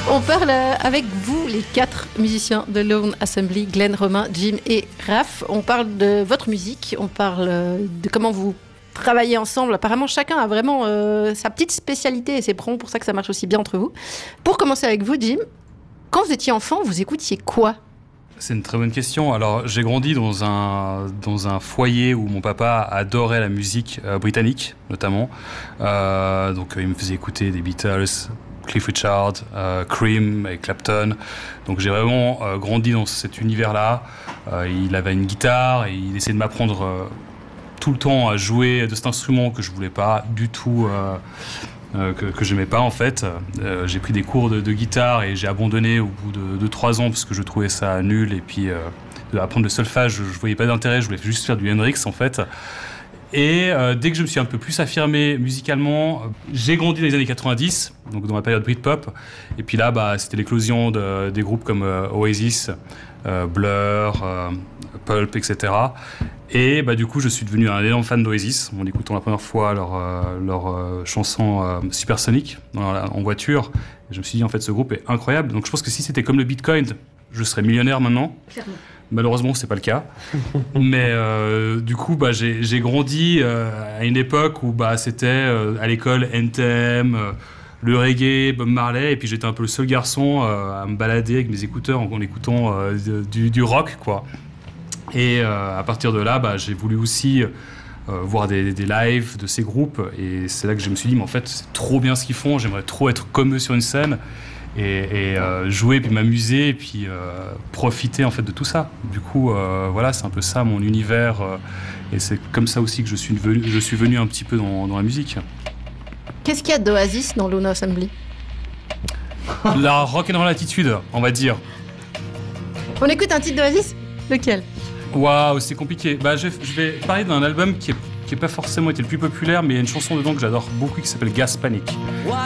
On parle avec vous, les 4 musiciens de Lone Assembly, Glenn, Romain, Jim et Raph. On parle de votre musique, on parle de comment vous travaillez ensemble. Apparemment, chacun a vraiment sa petite spécialité et c'est probablement pour ça que ça marche aussi bien entre vous. Pour commencer avec vous, Jim, quand vous étiez enfant, vous écoutiez quoi ? C'est une très bonne question. Alors, j'ai grandi dans un foyer où mon papa adorait la musique britannique, notamment. Donc, il me faisait écouter des Beatles, Cliff Richard, Cream et Clapton. Donc, j'ai vraiment grandi dans cet univers-là. Il avait une guitare et il essayait de m'apprendre tout le temps à jouer de cet instrument que je voulais pas du tout... que j'aimais pas en fait. J'ai pris des cours de guitare et j'ai abandonné au bout de 3 ans parce que je trouvais ça nul et puis apprendre le solfège, je voyais pas d'intérêt, je voulais juste faire du Hendrix en fait. Et dès que je me suis un peu plus affirmé musicalement, j'ai grandi dans les années 90, donc dans ma période Britpop. Et puis là, c'était l'éclosion des groupes comme Oasis, Blur, Pulp, etc. Et du coup, je suis devenu un énorme fan d'Oasis en écoutant la première fois leur chanson Supersonic en voiture. Et je me suis dit, en fait, ce groupe est incroyable. Donc je pense que si c'était comme le Bitcoin, je serais millionnaire maintenant. Clairement. Malheureusement, c'est pas le cas. Mais du coup, j'ai grandi à une époque où c'était à l'école NTM, le reggae, Bob Marley, et puis j'étais un peu le seul garçon à me balader avec mes écouteurs en écoutant du rock, quoi. Et à partir de là, j'ai voulu aussi voir des lives de ces groupes, et c'est là que je me suis dit, mais en fait, c'est trop bien ce qu'ils font, j'aimerais trop être comme eux sur une scène, et jouer, puis m'amuser, et puis profiter en fait de tout ça. Du coup, voilà, c'est un peu ça mon univers, et c'est comme ça aussi que je suis venu un petit peu dans la musique. Qu'est-ce qu'il y a d'Oasis dans Lone Assembly ? La rock'n'roll attitude, on va dire. On écoute un titre d'Oasis ? Lequel ? Waouh, c'est compliqué. Je vais parler d'un album qui est pas forcément été le plus populaire, mais il y a une chanson dedans que j'adore beaucoup qui s'appelle Gas Panic.